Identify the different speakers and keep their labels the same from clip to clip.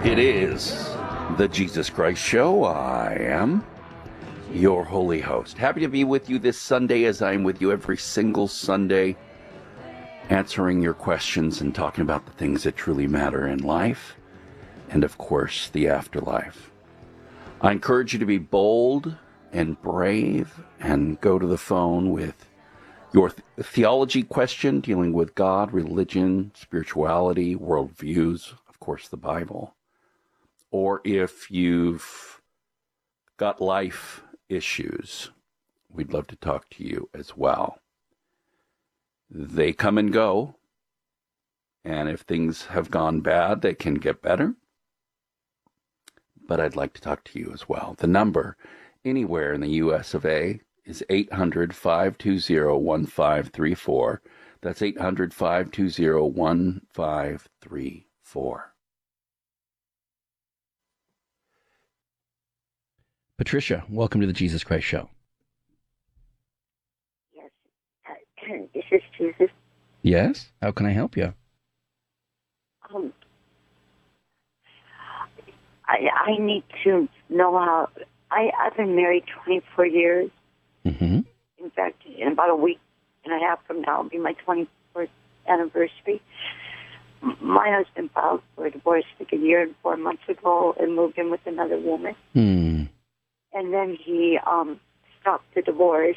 Speaker 1: It is the Jesus Christ Show. I am your holy host. Happy to be with you this Sunday, as I'm with you every single Sunday, answering your questions and talking about the things that truly matter in life and, of course, the afterlife. I encourage you to be bold and brave and go to the phone with your theology question dealing with God, religion, spirituality, worldviews, of course, the Bible. Or if you've got life issues, we'd love to talk to you as well. They come and go, and if things have gone bad, they can get better. But I'd like to talk to you as well. The number anywhere in the U.S. of A is 800-520-1534. That's 800-520-1534. Patricia, welcome to the Jesus Christ Show.
Speaker 2: Yes. This is Jesus.
Speaker 1: Yes? How can I help you?
Speaker 2: I need to know how... I've been married 24 years.
Speaker 1: Mm-hmm.
Speaker 2: In fact, in about a week and a half from now, it'll be my 24th anniversary. My husband filed for a divorce like a year and 4 months ago and moved in with another woman.
Speaker 1: Hmm.
Speaker 2: And then he stopped the divorce.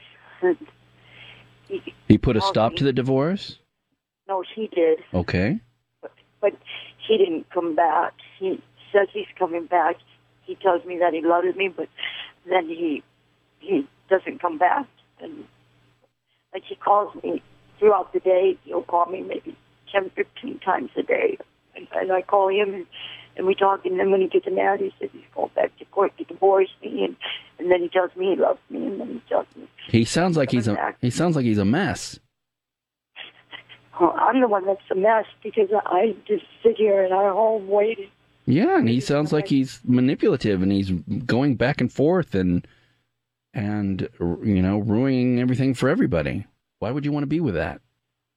Speaker 1: He put a stop to the divorce?
Speaker 2: No, she did.
Speaker 1: Okay.
Speaker 2: But he didn't come back. He says he's coming back. He tells me that he loves me, but then he doesn't come back. And like he calls me throughout the day. He'll call me maybe 10, 15 times a day. And I call him and we talk, and then when he gets mad, he says he's going back to court to divorce me, and then he tells me he loves me, and then he tells me
Speaker 1: he sounds like he's a mess.
Speaker 2: Well, I'm the one that's a mess because I just sit here in our home waiting.
Speaker 1: Yeah, and he sounds like he's manipulative, and he's going back and forth and ruining everything for everybody. Why would you want to be with that?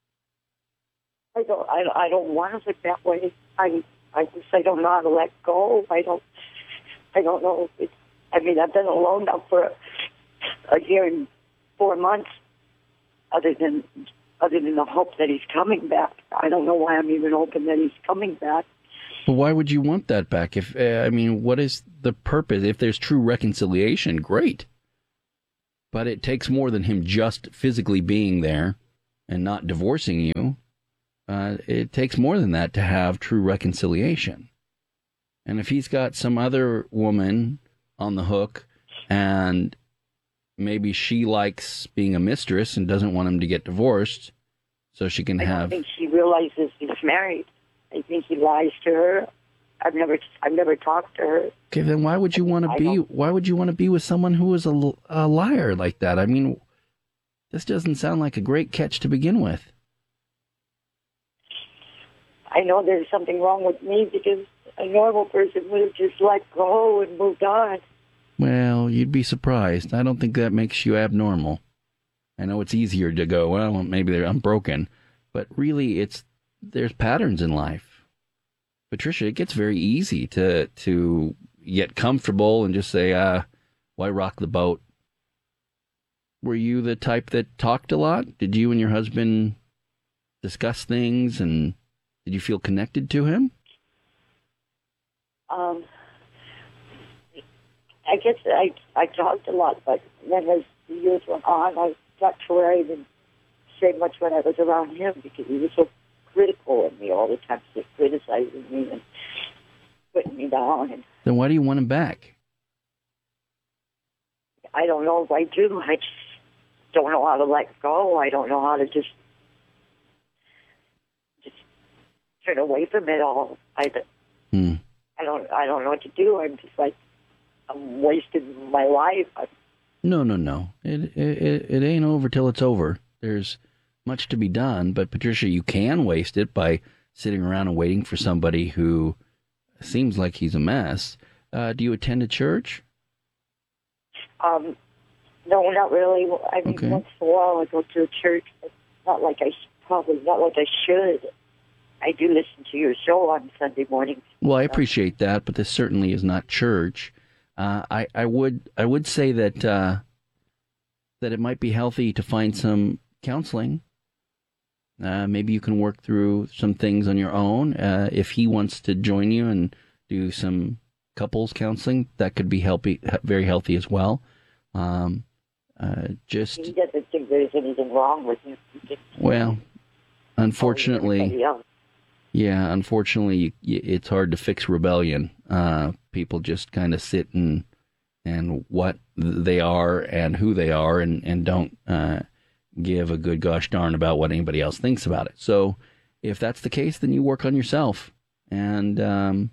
Speaker 2: I don't want to live that way. I don't know how to let go. I don't know. I've been alone now for a year and 4 months. Other than the hope that he's coming back, I don't know why I'm even hoping that he's coming back.
Speaker 1: But why would you want that back? What is the purpose? If there's true reconciliation, great. But it takes more than him just physically being there and not divorcing you. It takes more than that to have true reconciliation. And if he's got some other woman on the hook and maybe she likes being a mistress and doesn't want him to get divorced so she can have...
Speaker 2: I don't think she realizes he's married. I think he lies to her. I've never talked to her.
Speaker 1: Okay, then why would you want to be? Why would you want to be with someone who is a liar like that? I mean, this doesn't sound like a great catch to begin with.
Speaker 2: I know there's something wrong with me because a normal person would have just let go and moved on.
Speaker 1: Well, you'd be surprised. I don't think that makes you abnormal. I know it's easier to go, well, maybe I'm broken, but really there's patterns in life. Patricia, it gets very easy to get comfortable and just say, why rock the boat? Were you the type that talked a lot? Did you and your husband discuss things, and did you feel connected to him?
Speaker 2: I guess I talked a lot, but then as the years went on, I got to where I didn't say much when I was around him because he was so critical of me all the time, just criticizing me and putting me down. And
Speaker 1: then why do you want him back?
Speaker 2: I don't know if I do. I just don't know how to let go. I don't know how to just turn away from it all. I don't know what to do. I'm just like, I'm wasting my life.
Speaker 1: No. It ain't over till it's over. There's much to be done, but Patricia, you can waste it by sitting around and waiting for somebody who seems like he's a mess. Do you attend a church?
Speaker 2: No, not really. I mean, once in a while I go to a church, but not like I should. I do listen to your show on Sunday mornings.
Speaker 1: Well, I appreciate that, but this certainly is not church. I would say that that it might be healthy to find some counseling. Maybe you can work through some things on your own. If he wants to join you and do some couples counseling, that could be very healthy as well.
Speaker 2: He doesn't think there's anything wrong with you.
Speaker 1: Well, unfortunately, unfortunately, it's hard to fix rebellion. People just kind of sit and what they are and who they are and don't give a good gosh darn about what anybody else thinks about it. So if that's the case, then you work on yourself and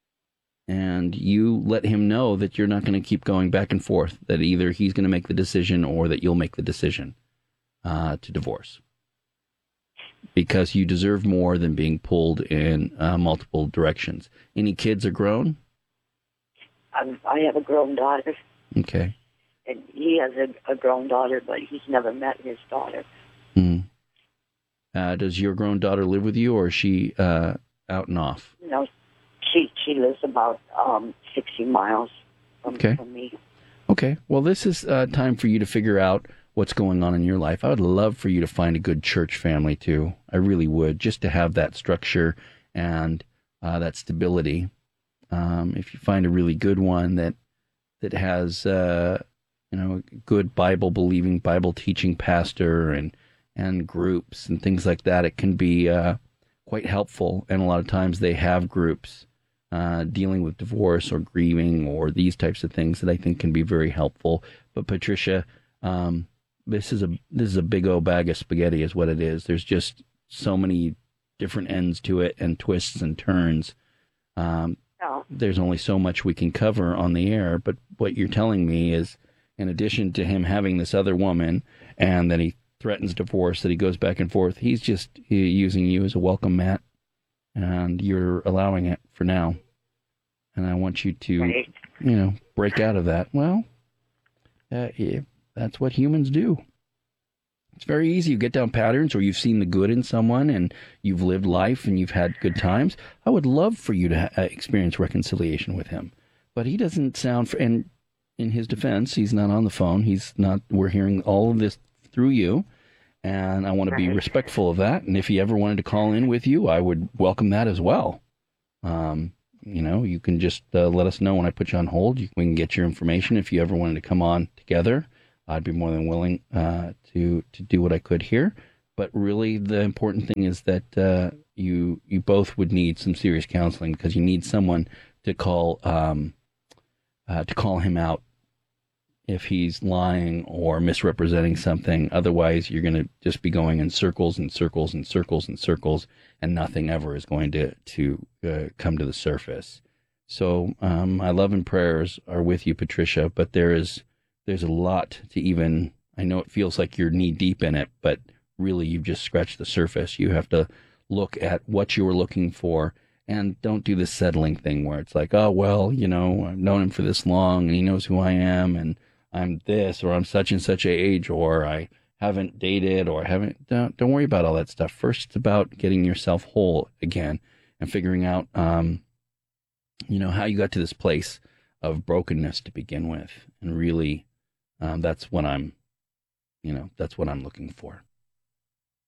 Speaker 1: you let him know that you're not going to keep going back and forth, that either he's going to make the decision or that you'll make the decision to divorce. Because you deserve more than being pulled in multiple directions. Any kids are grown?
Speaker 2: I have a grown daughter.
Speaker 1: Okay.
Speaker 2: And he has a grown daughter, but he's never met his daughter.
Speaker 1: Does your grown daughter live with you, or is she out and off?
Speaker 2: No, she lives about 60 miles from me.
Speaker 1: Okay. Well, this is time for you to figure out what's going on in your life. I would love for you to find a good church family, too. I really would, just to have that structure and that stability. If you find a really good one that has a good Bible-believing, Bible-teaching pastor and groups and things like that, it can be quite helpful. And a lot of times they have groups dealing with divorce or grieving or these types of things that I think can be very helpful. But Patricia, this is a big old bag of spaghetti is what it is. There's just so many different ends to it and twists and turns. There's only so much we can cover on the air, but what you're telling me is, in addition to him having this other woman and that he threatens divorce, that he goes back and forth, he's just using you as a welcome mat, and you're allowing it for now. And I want you to, break out of that. Well, that's what humans do. It's very easy. You get down patterns, or you've seen the good in someone and you've lived life and you've had good times. I would love for you to experience reconciliation with him. But he doesn't sound, and in his defense, he's not on the phone. He's not, we're hearing all of this through you. And I want to be respectful of that. And if he ever wanted to call in with you, I would welcome that as well. You can just let us know when I put you on hold. We can get your information. If you ever wanted to come on together, I'd be more than willing to do what I could here. But really, the important thing is that you both would need some serious counseling, because you need someone to call him out if he's lying or misrepresenting something. Otherwise, you're going to just be going in circles and circles and circles and circles, and nothing ever is going to come to the surface. So my love and prayers are with you, Patricia, but there's a lot to even, I know it feels like you're knee deep in it, but really you've just scratched the surface. You have to look at what you were looking for, and don't do this settling thing where it's like, oh, well, I've known him for this long and he knows who I am and I'm this, or I'm such and such age, or I haven't dated, or don't worry about all that stuff. First, it's about getting yourself whole again and figuring out, how you got to this place of brokenness to begin with. And really, that's what I'm looking for.